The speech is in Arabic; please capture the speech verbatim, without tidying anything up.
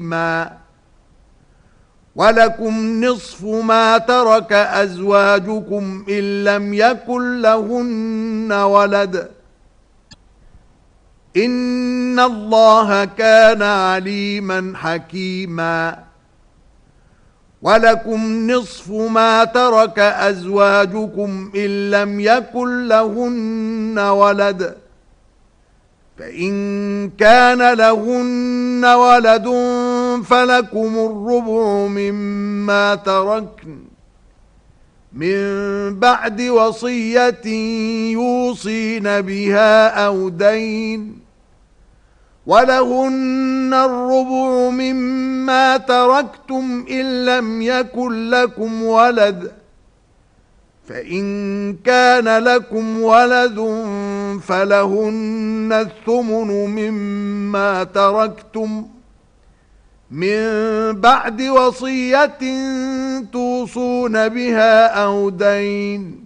حكيما ولكم نصف ما ترك أزواجكم إن لم يكن لهن ولد إن الله كان عليما حكيما ولكم نصف ما ترك أزواجكم إن لم يكن لهن ولد فإن كان لهن ولد فلكم الربع مما تركن من بعد وصية يوصين بها أو دين ولهن الربع مما تركتم إن لم يكن لكم ولد فإن كان لكم ولد فلهن الثمن مما تركتم من بعد وصية توصون بها أو دين